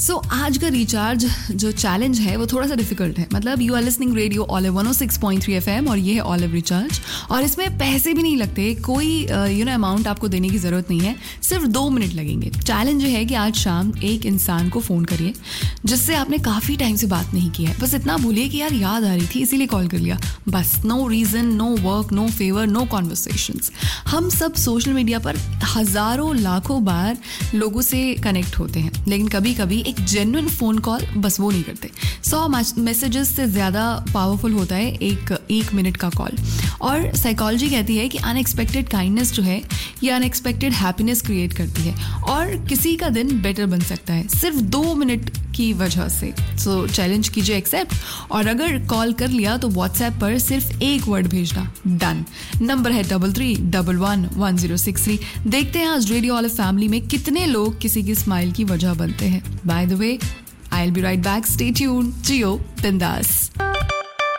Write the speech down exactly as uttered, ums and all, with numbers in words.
सो so, आज का recharge जो चैलेंज है वो थोड़ा सा डिफिकल्ट है. मतलब you are listening radio olive one O six point three FM और ये है ऑलिव रिचार्ज. और इसमें पैसे भी नहीं लगते, कोई यू नो अमाउंट आपको देने की ज़रूरत नहीं है, सिर्फ दो मिनट लगेंगे. चैलेंज ये है कि आज शाम एक इंसान को फ़ोन करिए जिससे आपने काफ़ी टाइम से बात नहीं की है. बस इतना बोलिए कि यार याद आ रही थी इसीलिए कॉल कर लिया. बस no reason, no work, no favour, no conversations. हम सब सोशल मीडिया पर हज़ारों लाखों बार लोगों से कनेक्ट होते हैं, लेकिन कभी कभी एक जेन्युइन फ़ोन कॉल बस वो नहीं करते. सौ मैसेजेस से ज़्यादा पावरफुल होता है एक एक मिनट का कॉल. और साइकोलॉजी कहती है कि अनएक्सपेक्टेड काइंडनेस जो है ये अनएक्सपेक्टेड हैप्पीनेस क्रिएट करती है और किसी का दिन बेटर बन सकता है सिर्फ दो मिनट की वजह से. सो चैलेंज कीजिए एक्सेप्ट, और अगर कॉल कर लिया तो व्हाट्सएप पर सिर्फ एक वर्ड भेजना, डन. नंबर है double three double one one zero six three. देखते हैं आज रेडियो ऑलिव फैमिली में कितने लोग किसी की स्माइल की वजह बनते हैं. By the way, I'll be right back. Stay tuned. Gio Bindas.